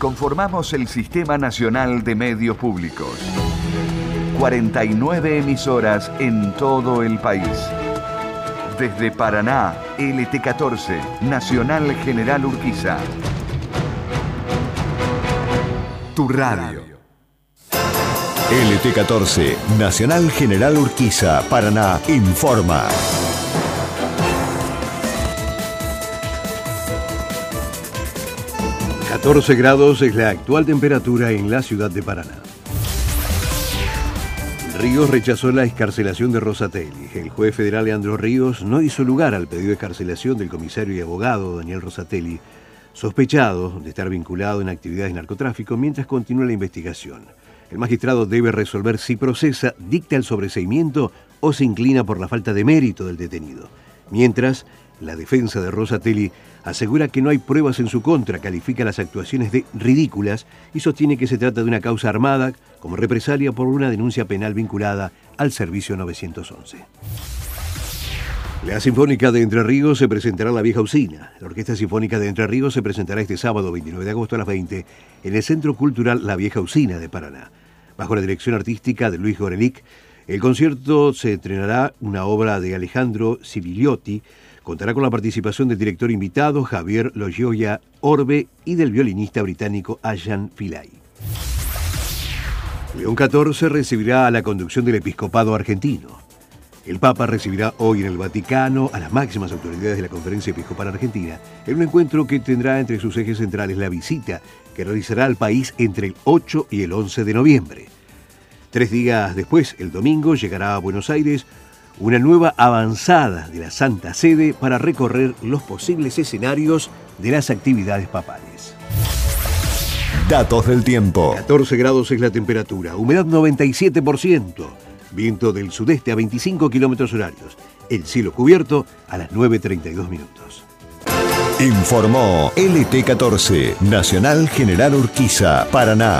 conformamos el Sistema Nacional de Medios Públicos. 49 emisoras en todo el país. Desde Paraná, LT14, Nacional General Urquiza. Tu radio. LT14, Nacional General Urquiza, Paraná, informa. 14 grados es la actual temperatura en la ciudad de Paraná. Ríos rechazó la excarcelación de Rosatelli. El juez federal Leandro Ríos no hizo lugar al pedido de excarcelación del comisario y abogado Daniel Rosatelli, sospechado de estar vinculado en actividades de narcotráfico mientras continúa la investigación. El magistrado debe resolver si procesa, dicta el sobreseimiento o se inclina por la falta de mérito del detenido. Mientras, la defensa de Rosatelli asegura que no hay pruebas en su contra, califica las actuaciones de ridículas y sostiene que se trata de una causa armada como represalia por una denuncia penal vinculada al servicio 911. La Sinfónica de Entre Ríos se presentará en la Vieja Usina. La Orquesta Sinfónica de Entre Ríos se presentará este sábado 29 de agosto a las 20 en el Centro Cultural La Vieja Usina de Paraná. Bajo la dirección artística de Luis Gorelick, el concierto se estrenará una obra de Alejandro Sibiliotti. Contará con la participación del director invitado Javier Loyoya Orbe y del violinista británico Ayan Pillay. León XIV recibirá a la conducción del episcopado argentino. El Papa recibirá hoy en el Vaticano a las máximas autoridades de la Conferencia Episcopal Argentina en un encuentro que tendrá entre sus ejes centrales la visita que realizará al país entre el 8 y el 11 de noviembre. 3 días después, el domingo, llegará a Buenos Aires una nueva avanzada de la Santa Sede para recorrer los posibles escenarios de las actividades papales. Datos del tiempo. 14 grados es la temperatura, humedad 97%, viento del sudeste a 25 kilómetros horarios, el cielo cubierto a las 9:32 minutos. Informó LT14, Nacional General Urquiza, Paraná.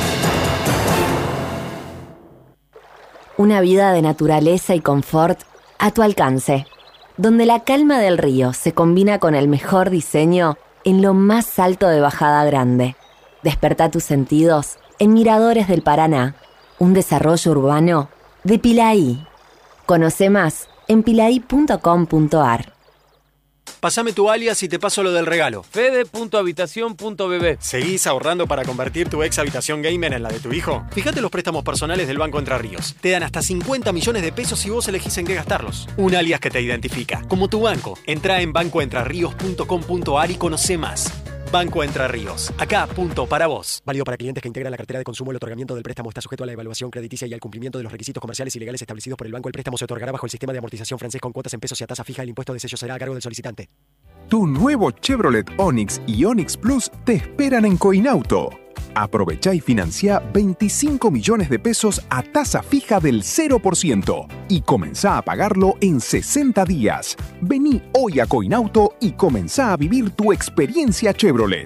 Una vida de naturaleza y confort a tu alcance, donde la calma del río se combina con el mejor diseño en lo más alto de Bajada Grande. Despertá tus sentidos en Miradores del Paraná, un desarrollo urbano de Pilaí. Conoce más en pilaí.com.ar. Pásame tu alias y te paso lo del regalo. Fede.habitación.bb. ¿Seguís ahorrando para convertir tu ex habitación gamer en la de tu hijo? Fíjate los préstamos personales del Banco Entre Ríos. Te dan hasta 50 millones de pesos si vos elegís en qué gastarlos. Un alias que te identifica, como tu banco. Entrá en bancoentrerríos.com.ar y conoce más. Banco Entre Ríos. Acá, punto para vos. Válido para clientes que integran la cartera de consumo. El otorgamiento del préstamo está sujeto a la evaluación crediticia y al cumplimiento de los requisitos comerciales y legales establecidos por el banco. El préstamo se otorgará bajo el sistema de amortización francés con cuotas en pesos y a tasa fija. El impuesto de sello será a cargo del solicitante. Tu nuevo Chevrolet Onix y Onix Plus te esperan en Coinauto. Aprovecha y financia 25 millones de pesos a tasa fija del 0% y comenzá a pagarlo en 60 días. Vení hoy a Coinauto y comenzá a vivir tu experiencia Chevrolet.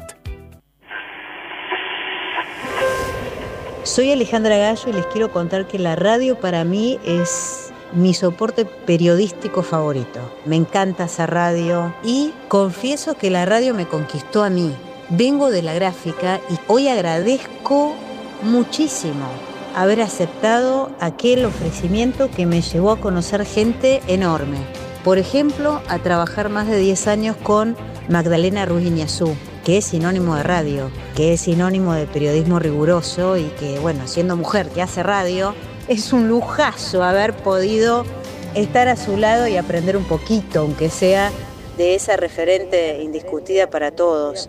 Soy Alejandra Gallo y les quiero contar que la radio para mí es mi soporte periodístico favorito. Me encanta hacer radio y confieso que la radio me conquistó a mí. Vengo de la gráfica y hoy agradezco muchísimo haber aceptado aquel ofrecimiento que me llevó a conocer gente enorme. Por ejemplo, a trabajar más de 10 años con Magdalena Ruiz Iñazú, que es sinónimo de radio, que es sinónimo de periodismo riguroso y que, bueno, siendo mujer que hace radio, es un lujazo haber podido estar a su lado y aprender un poquito, aunque sea de esa referente indiscutida para todos.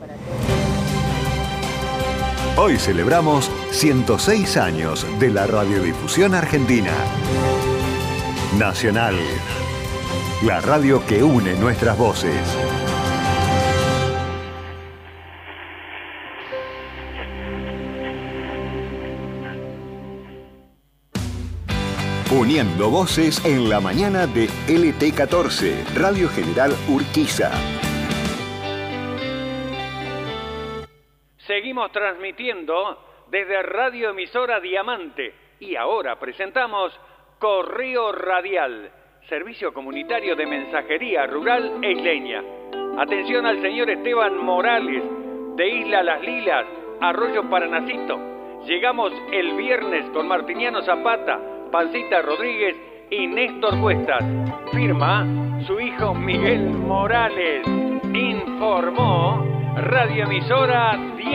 Hoy celebramos 106 años de la radiodifusión argentina. Nacional, la radio que une nuestras voces. Uniendo voces en la mañana de LT14, Radio General Urquiza. Seguimos transmitiendo desde Radio Emisora Diamante y ahora presentamos Correo Radial, servicio comunitario de mensajería rural e isleña. Atención al señor Esteban Morales, de Isla Las Lilas, Arroyo Paranacito. Llegamos el viernes con Martiniano Zapata, Pancita Rodríguez y Néstor Cuestas. Firma su hijo Miguel Morales. Informó Radioemisora Diamante.